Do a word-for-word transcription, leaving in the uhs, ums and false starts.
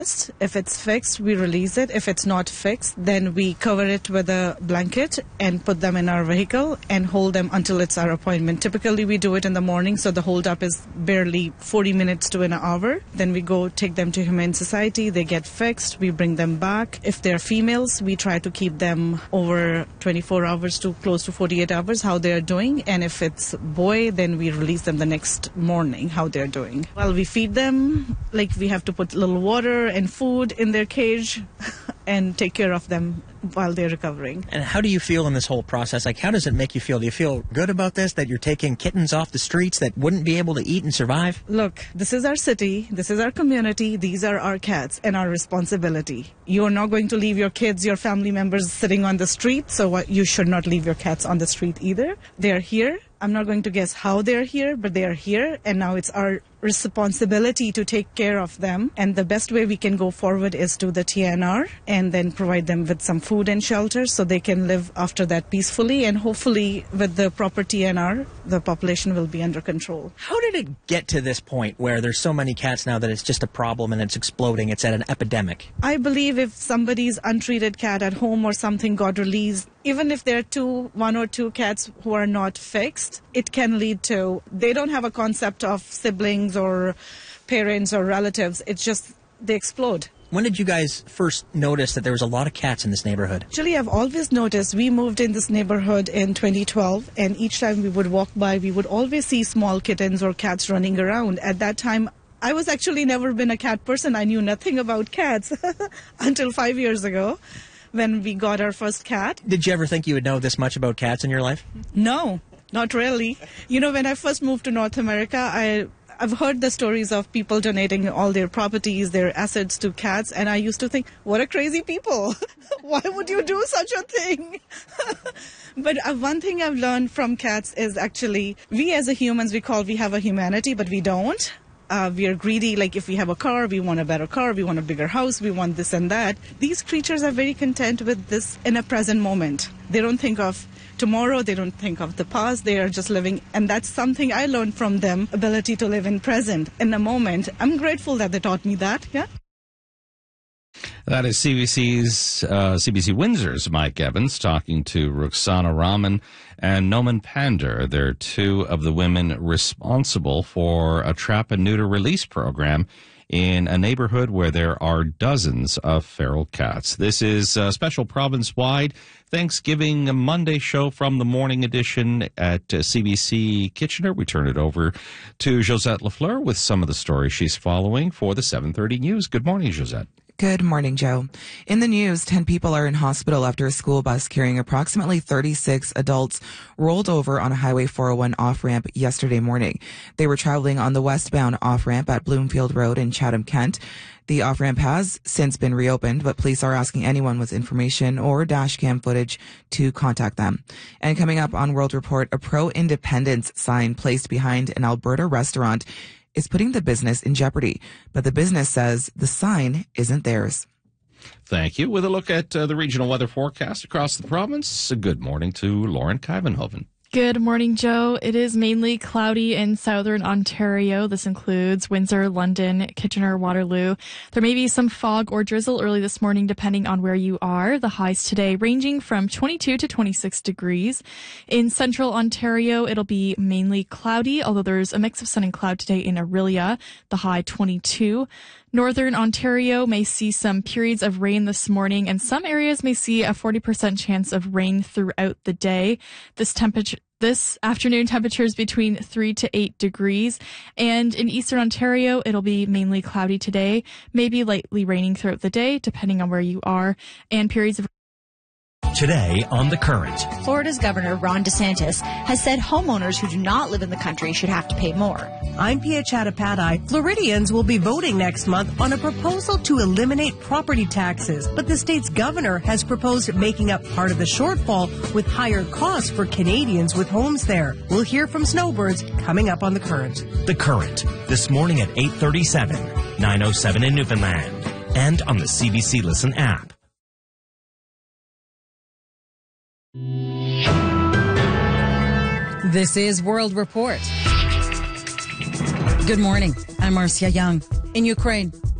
If it's fixed, we release it. If it's not fixed, then we cover it with a blanket and put them in our vehicle and hold them until it's our appointment. Typically, we do it in the morning, so the holdup is barely forty minutes to an hour. Then we go take them to Humane Society. They get fixed. We bring them back. If they're females, we try to keep them over twenty-four hours to close to forty-eight hours, how they're doing. And if it's boy, then we release them the next morning, how they're doing. Well, we feed them, like we have to put a little water and food in their cage and take care of them while they're recovering. And how do you feel in this whole process? Like, how does it make you feel? Do you feel good about this, that you're taking kittens off the streets that wouldn't be able to eat and survive? Look, this is our city, this is our community, these are our cats and our responsibility. You are not going to leave your kids, your family members sitting on the street, so what, you should not leave your cats on the street either. They're here. I'm not going to guess how they're here, but they're here, and now it's our responsibility to take care of them. And the best way we can go forward is to the T N R and then provide them with some food and shelter so they can live after that peacefully. And hopefully with the proper T N R, the population will be under control. How did it get to this point where there's so many cats now that it's just a problem and it's exploding? It's at an epidemic. I believe if somebody's untreated cat at home or something got released, even if there are two, one or two cats who are not fixed, it can lead to, they don't have a concept of siblings or parents or relatives. It's just, they explode. When did you guys first notice that there was a lot of cats in this neighborhood? Actually, I've always noticed. We moved in this neighborhood in twenty twelve, and each time we would walk by, we would always see small kittens or cats running around. At that time, I was actually never been a cat person. I knew nothing about cats until five years ago when we got our first cat. Did you ever think you would know this much about cats in your life? No, not really. You know, when I first moved to North America, I... I've heard the stories of people donating all their properties, their assets to cats, and I used to think, what a crazy people. Why would you do such a thing? But uh, one thing I've learned from cats is actually, we as a humans, we call we have a humanity, but we don't. Uh, we are greedy, like if we have a car, we want a better car, we want a bigger house, we want this and that. These creatures are very content with this in a present moment. They don't think of tomorrow, they don't think of the past, they are just living, and that's something I learned from them, ability to live in present, in the moment. I'm grateful that they taught me that, yeah. That is C B C's, uh, C B C Windsor's Mike Evans talking to Ruxana Raman and Noman Pander. They're two of the women responsible for a trap and neuter release program in a neighborhood where there are dozens of feral cats. This is a special province-wide Thanksgiving Monday show from the morning edition at uh, C B C Kitchener. We turn it over to Josette Lafleur with some of the stories she's following for the seven thirty News. Good morning, Josette. Good morning, Joe. In the news, ten people are in hospital after a school bus carrying approximately thirty-six adults rolled over on a Highway four oh one off-ramp yesterday morning. They were traveling on the westbound off-ramp at Bloomfield Road in Chatham, Kent. The off-ramp has since been reopened, but police are asking anyone with information or dash cam footage to contact them. And coming up on World Report, a pro-independence sign placed behind an Alberta restaurant is putting the business in jeopardy, but the business says the sign isn't theirs. Thank you. With a look at uh, the regional weather forecast across the province, good morning to Lauren Kivenhoven. Good morning, Joe. It is mainly cloudy in southern Ontario. This includes Windsor, London, Kitchener, Waterloo. There may be some fog or drizzle early this morning depending on where you are. The highs today ranging from twenty-two to twenty-six degrees. In central Ontario, it'll be mainly cloudy, although there's a mix of sun and cloud today in Orillia. The high twenty-two. Northern Ontario may see some periods of rain this morning, and some areas may see a forty percent chance of rain throughout the day. This temperature, this afternoon temperatures between three to eight degrees. And in eastern Ontario, it'll be mainly cloudy today, maybe lightly raining throughout the day, depending on where you are, and periods of Today on The Current. Florida's Governor Ron DeSantis has said homeowners who do not live in the country should have to pay more. I'm Pia Chattopadhyay. Floridians will be voting next month on a proposal to eliminate property taxes, but the state's governor has proposed making up part of the shortfall with higher costs for Canadians with homes there. We'll hear from snowbirds coming up on The Current. The Current, this morning at eight thirty-seven, nine oh seven in Newfoundland, and on the C B C Listen app. This is World Report. Good morning. I'm Marcia Young. In Ukraine,